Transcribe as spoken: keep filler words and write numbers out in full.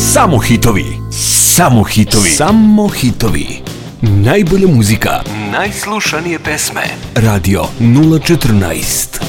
Samo hitovi. Samo hitovi. Samo hitovi. Najbolja muzika. Najslušanije pesme. Radio nula četrnaest.